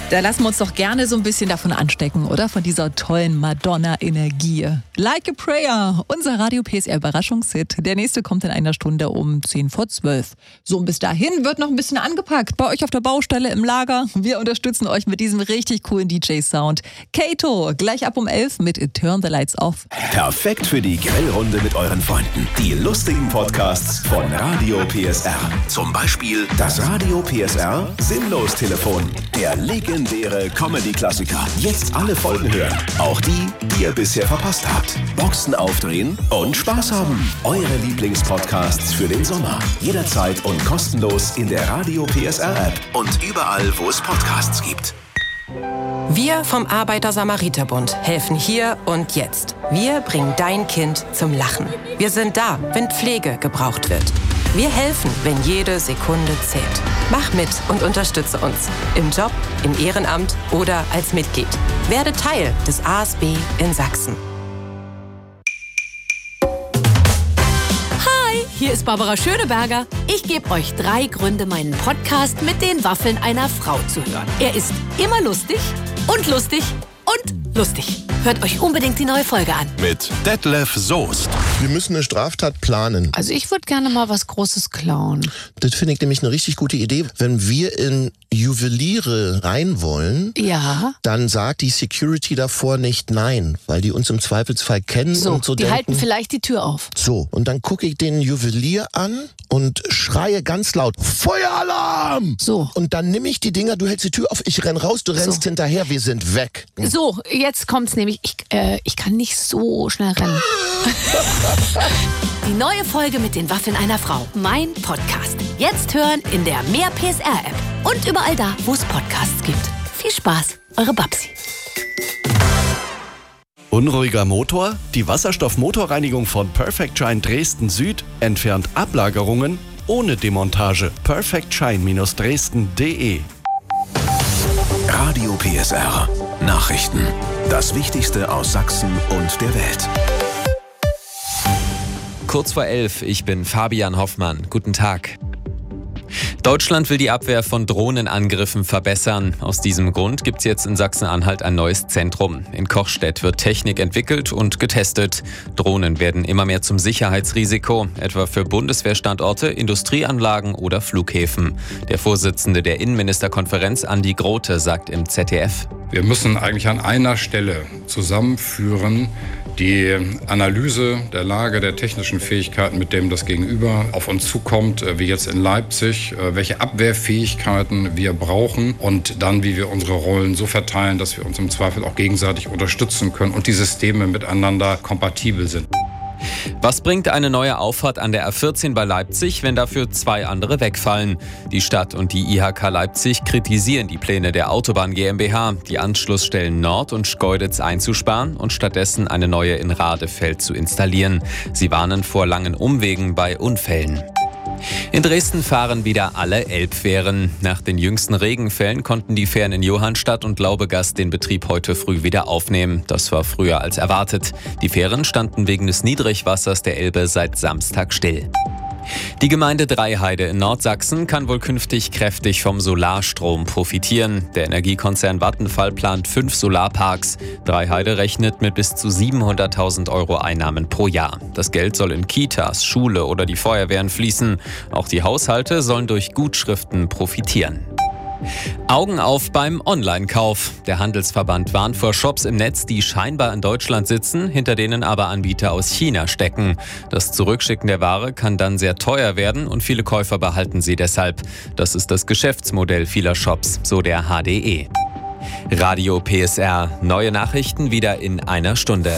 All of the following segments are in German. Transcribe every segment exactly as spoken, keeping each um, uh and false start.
Da lassen wir uns doch gerne so ein bisschen davon anstecken, oder? Von dieser tollen Madonna-Energie. Like a Prayer, unser Radio P S R-Überraschungshit. Der nächste kommt in einer Stunde um zehn vor zwölf. So, und bis dahin wird noch ein bisschen angepackt. Bei euch auf der Baustelle, im Lager. Wir unterstützen euch mit diesem richtig coolen D J-Sound. Kato, gleich ab um elf mit Turn the Lights Off. Perfekt für die Grillrunde mit euren Freunden. Die lustigen Podcasts von Radio P S R. Zum Beispiel das Radio P S R Sinnlos-Telefon. Der legendäre Comedy-Klassiker. Jetzt alle Folgen hören. Auch die, die ihr bisher verpasst habt. Boxen aufdrehen und Spaß haben. Eure Lieblingspodcasts für den Sommer. Jederzeit und kostenlos in der Radio P S R-App und überall, wo es Podcasts gibt. Wir vom Arbeiter-Samariter-Bund helfen hier und jetzt. Wir bringen dein Kind zum Lachen. Wir sind da, wenn Pflege gebraucht wird. Wir helfen, wenn jede Sekunde zählt. Mach mit und unterstütze uns. Im Job, im Ehrenamt oder als Mitglied. Werde Teil des A S B in Sachsen. Hi, hier ist Barbara Schöneberger. Ich gebe euch drei Gründe, meinen Podcast mit den Waffeln einer Frau zu hören. Er ist immer lustig und lustig und lustig. Hört euch unbedingt die neue Folge an. Mit Detlef Soest. Wir müssen eine Straftat planen. Also ich würde gerne mal was Großes klauen. Das finde ich nämlich eine richtig gute Idee. Wenn wir in Juweliere rein wollen, Ja. dann sagt die Security davor nicht nein, weil die uns im Zweifelsfall kennen So, und so die denken. halten vielleicht die Tür auf. So, und dann gucke ich den Juwelier an und schreie ganz laut, Feueralarm! So. Und dann nehme ich die Dinger, du hältst die Tür auf, ich renn raus, du rennst So. hinterher, wir sind weg. So, jetzt kommt's nämlich. Ich, äh, ich kann nicht so schnell rennen. Die neue Folge mit den Waffeln einer Frau. Mein Podcast. Jetzt hören in der Mehr P S R-App. Und überall da, wo es Podcasts gibt. Viel Spaß, eure Babsi. Unruhiger Motor? Die Wasserstoffmotorreinigung von Perfect Shine Dresden Süd entfernt Ablagerungen ohne Demontage. perfect shine Dresden punkt de Radio P S R. Nachrichten. Das Wichtigste aus Sachsen und der Welt. Kurz vor elf, ich bin Fabian Hoffmann. Guten Tag. Deutschland will die Abwehr von Drohnenangriffen verbessern. Aus diesem Grund gibt es jetzt in Sachsen-Anhalt ein neues Zentrum. In Kochstedt wird Technik entwickelt und getestet. Drohnen werden immer mehr zum Sicherheitsrisiko, etwa für Bundeswehrstandorte, Industrieanlagen oder Flughäfen. Der Vorsitzende der Innenministerkonferenz, Andi Grote, sagt im Z D F: Wir müssen eigentlich an einer Stelle zusammenführen, die Analyse der Lage der technischen Fähigkeiten, mit dem das Gegenüber auf uns zukommt, wie jetzt in Leipzig, welche Abwehrfähigkeiten wir brauchen und dann, wie wir unsere Rollen so verteilen, dass wir uns im Zweifel auch gegenseitig unterstützen können und die Systeme miteinander kompatibel sind. Was bringt eine neue Auffahrt an der A vierzehn bei Leipzig, wenn dafür zwei andere wegfallen? Die Stadt und die I H K Leipzig kritisieren die Pläne der Autobahn GmbH, die Anschlussstellen Nord und Schkeuditz einzusparen und stattdessen eine neue in Radefeld zu installieren. Sie warnen vor langen Umwegen bei Unfällen. In Dresden fahren wieder alle Elbfähren. Nach den jüngsten Regenfällen konnten die Fähren in Johannstadt und Laubegast den Betrieb heute früh wieder aufnehmen. Das war früher als erwartet. Die Fähren standen wegen des Niedrigwassers der Elbe seit Samstag still. Die Gemeinde Dreiheide in Nordsachsen kann wohl künftig kräftig vom Solarstrom profitieren. Der Energiekonzern Vattenfall plant fünf Solarparks. Dreiheide rechnet mit bis zu siebenhunderttausend Euro Einnahmen pro Jahr. Das Geld soll in Kitas, Schule oder die Feuerwehren fließen. Auch die Haushalte sollen durch Gutschriften profitieren. Augen auf beim Online-Kauf. Der Handelsverband warnt vor Shops im Netz, die scheinbar in Deutschland sitzen, hinter denen aber Anbieter aus China stecken. Das Zurückschicken der Ware kann dann sehr teuer werden und viele Käufer behalten sie deshalb. Das ist das Geschäftsmodell vieler Shops, so der H D E. Radio P S R. Neue Nachrichten wieder in einer Stunde.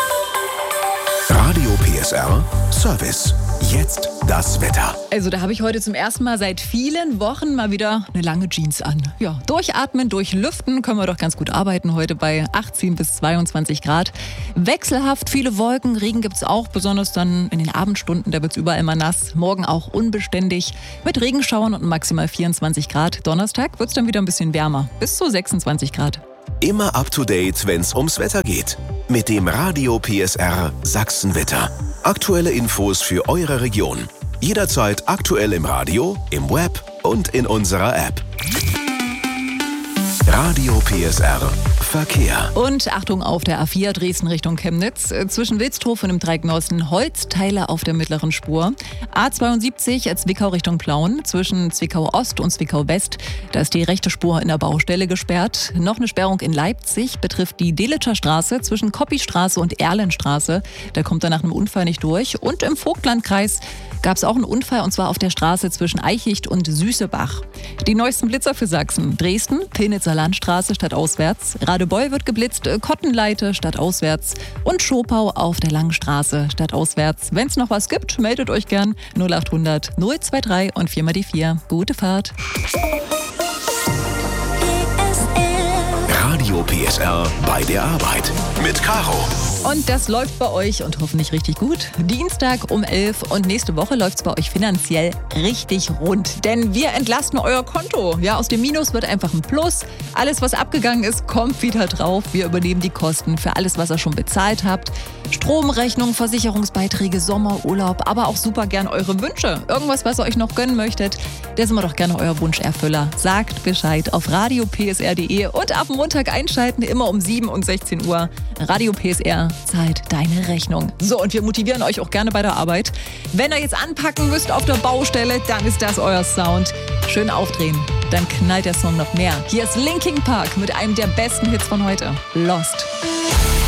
Radio P S R Service. Jetzt das Wetter. Also da habe ich heute zum ersten Mal seit vielen Wochen mal wieder eine lange Jeans an. Ja, durchatmen, durchlüften können wir doch ganz gut arbeiten heute bei achtzehn bis zweiundzwanzig Grad. Wechselhaft viele Wolken, Regen gibt es auch, besonders dann in den Abendstunden, da wird es überall mal nass. Morgen auch unbeständig mit Regenschauern und maximal vierundzwanzig Grad. Donnerstag wird es dann wieder ein bisschen wärmer, bis zu sechsundzwanzig Grad. Immer up to date, wenn's ums Wetter geht. Mit dem Radio P S R Sachsenwetter. Aktuelle Infos für eure Region. Jederzeit aktuell im Radio, im Web und in unserer App. Radio P S R Verkehr. Und Achtung auf der A vier Dresden Richtung Chemnitz. Zwischen Wilsdruf und dem Dreieck Norsten Holzteile auf der mittleren Spur. A zweiundsiebzig Zwickau Richtung Plauen. Zwischen Zwickau Ost und Zwickau West. Da ist die rechte Spur in der Baustelle gesperrt. Noch eine Sperrung in Leipzig betrifft die Delitscher Straße zwischen Koppistraße und Erlenstraße. Da kommt er nach einem Unfall nicht durch. Und im Vogtlandkreis gab es auch einen Unfall, und zwar auf der Straße zwischen Eichicht und Süßebach. Die neuesten Blitzer für Sachsen. Dresden, Pillnitzer Landstraße stadtauswärts. Radebeul wird geblitzt, Kottenleite stadtauswärts und Schopau auf der Langstraße stadtauswärts. Wenn es noch was gibt, meldet euch gern null acht hundert null zwei drei und vier mal die vier. Gute Fahrt. Radio P S R bei der Arbeit mit Caro. Und das läuft bei euch und hoffentlich richtig gut. Dienstag um elf und nächste Woche läuft es bei euch finanziell richtig rund. Denn wir entlasten euer Konto. Ja, aus dem Minus wird einfach ein Plus. Alles, was abgegangen ist, kommt wieder drauf. Wir übernehmen die Kosten für alles, was ihr schon bezahlt habt. Stromrechnung, Versicherungsbeiträge, Sommerurlaub, aber auch super gern eure Wünsche. Irgendwas, was ihr euch noch gönnen möchtet, der sind wir doch gerne euer Wunscherfüller. Sagt Bescheid auf radio p s r punkt d e und ab Montag einschalten, immer um sieben und sechzehn Uhr. Radio P S R zahlt deine Rechnung. So, und wir motivieren euch auch gerne bei der Arbeit. Wenn ihr jetzt anpacken müsst auf der Baustelle, dann ist das euer Sound. Schön aufdrehen, dann knallt der Song noch mehr. Hier ist Linkin Park mit einem der besten Hits von heute, Lost.